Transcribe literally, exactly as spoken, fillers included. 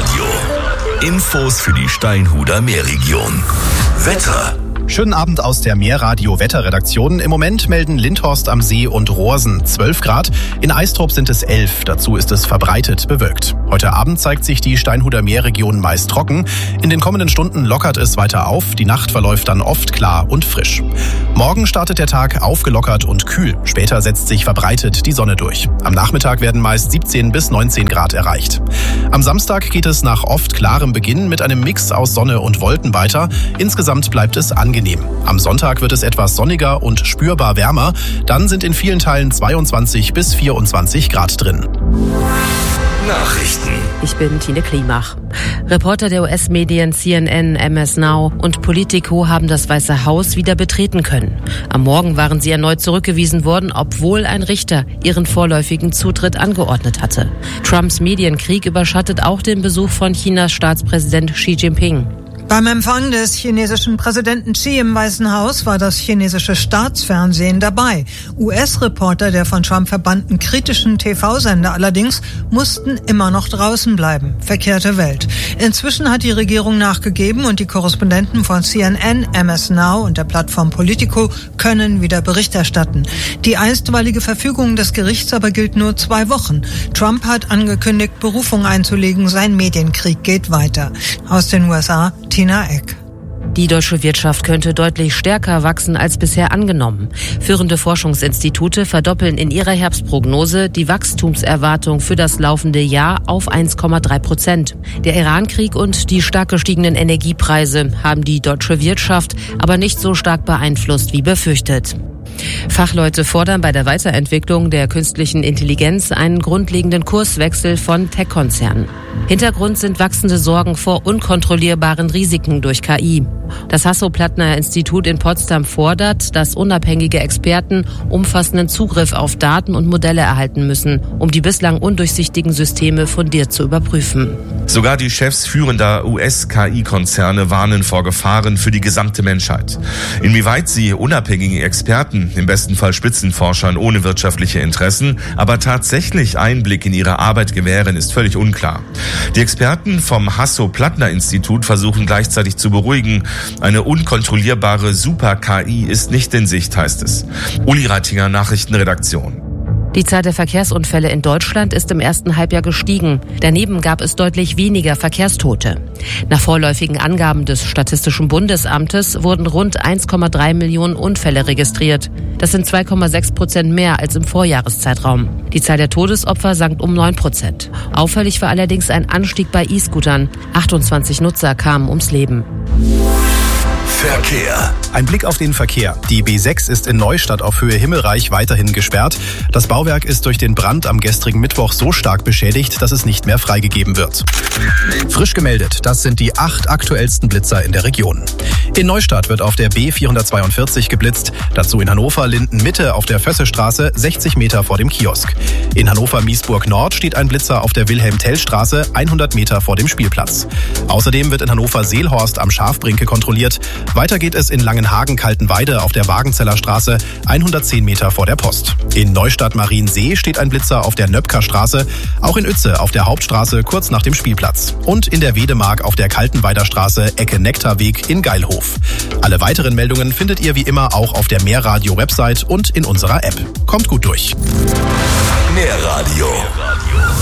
Meerradio. Infos für die Steinhuder Meerregion. Wetter. Schönen Abend aus der Meerradio-Wetterredaktion. Im Moment melden Lindhorst am See und Rohrsen zwölf Grad. In Eistrop sind es elf. Dazu ist es verbreitet bewölkt. Heute Abend zeigt sich die Steinhuder Meerregion meist trocken. In den kommenden Stunden lockert es weiter auf. Die Nacht verläuft dann oft klar und frisch. Morgen startet der Tag aufgelockert und kühl. Später setzt sich verbreitet die Sonne durch. Am Nachmittag werden meist siebzehn bis neunzehn Grad erreicht. Am Samstag geht es nach oft klarem Beginn mit einem Mix aus Sonne und Wolken weiter. Insgesamt bleibt es angenehm. Am Sonntag wird es etwas sonniger und spürbar wärmer. Dann sind in vielen Teilen zweiundzwanzig bis vierundzwanzig Grad drin. Nachrichten. Ich bin Tine Klimach. Reporter der U S-Medien C N N, M S Now und Politico haben das Weiße Haus wieder betreten können. Am Morgen waren sie erneut zurückgewiesen worden, obwohl ein Richter ihren vorläufigen Zutritt angeordnet hatte. Trumps Medienkrieg überschattet auch den Besuch von Chinas Staatspräsident Xi Jinping. Beim Empfang des chinesischen Präsidenten Xi im Weißen Haus war das chinesische Staatsfernsehen dabei. U S-Reporter der von Trump verbannten kritischen T V-Sender allerdings mussten immer noch draußen bleiben. Verkehrte Welt. Inzwischen hat die Regierung nachgegeben und die Korrespondenten von C N N, M S Now und der Plattform Politico können wieder Bericht erstatten. Die einstweilige Verfügung des Gerichts aber gilt nur zwei Wochen. Trump hat angekündigt, Berufung einzulegen. Sein Medienkrieg geht weiter. Aus den U S A, Tina Eck. Die deutsche Wirtschaft könnte deutlich stärker wachsen als bisher angenommen. Führende Forschungsinstitute verdoppeln in ihrer Herbstprognose die Wachstumserwartung für das laufende Jahr auf eins Komma drei Prozent. Der Irankrieg und die stark gestiegenen Energiepreise haben die deutsche Wirtschaft aber nicht so stark beeinflusst wie befürchtet. Fachleute fordern bei der Weiterentwicklung der künstlichen Intelligenz einen grundlegenden Kurswechsel von Tech-Konzernen. Hintergrund sind wachsende Sorgen vor unkontrollierbaren Risiken durch K I. Das Hasso-Plattner-Institut in Potsdam fordert, dass unabhängige Experten umfassenden Zugriff auf Daten und Modelle erhalten müssen, um die bislang undurchsichtigen Systeme fundiert zu überprüfen. Sogar die Chefs führender U S-K I-Konzerne warnen vor Gefahren für die gesamte Menschheit. Inwieweit sie unabhängige Experten, im besten Fall Spitzenforschern ohne wirtschaftliche Interessen, aber tatsächlich Einblick in ihre Arbeit gewähren, ist völlig unklar. Die Experten vom Hasso-Plattner-Institut versuchen gleichzeitig zu beruhigen. Eine unkontrollierbare Super-K I ist nicht in Sicht, heißt es. Uli Reitinger, Nachrichtenredaktion. Die Zahl der Verkehrsunfälle in Deutschland ist im ersten Halbjahr gestiegen. Daneben gab es deutlich weniger Verkehrstote. Nach vorläufigen Angaben des Statistischen Bundesamtes wurden rund eins Komma drei Millionen Unfälle registriert. Das sind zwei Komma sechs Prozent mehr als im Vorjahreszeitraum. Die Zahl der Todesopfer sank um neun Prozent. Auffällig war allerdings ein Anstieg bei E-Scootern. achtundzwanzig Nutzer kamen ums Leben. Verkehr. Ein Blick auf den Verkehr. Die B sechs ist in Neustadt auf Höhe Himmelreich weiterhin gesperrt. Das Bauwerk ist durch den Brand am gestrigen Mittwoch so stark beschädigt, dass es nicht mehr freigegeben wird. Frisch gemeldet, das sind die acht aktuellsten Blitzer in der Region. In Neustadt wird auf der B vierhundertzweiundvierzig geblitzt, dazu in Hannover-Linden-Mitte auf der Vössestraße sechzig Meter vor dem Kiosk. In Hannover-Miesburg-Nord steht ein Blitzer auf der Wilhelm-Tell-Straße hundert Meter vor dem Spielplatz. Außerdem wird in Hannover-Seelhorst am Schafbrinke kontrolliert. Weiter geht es in Langenhagen-Kaltenweide auf der Wagenzeller Straße hundertzehn Meter vor der Post. In Neustadt-Mariensee steht ein Blitzer auf der Nöpker Straße, auch in Uetze auf der Hauptstraße kurz nach dem Spielplatz und in der Wedemark auf der Kaltenweider Straße Ecke Nektarweg in Geilhof. Alle weiteren Meldungen findet ihr wie immer auch auf der Meerradio-Website und in unserer App. Kommt gut durch. Meerradio.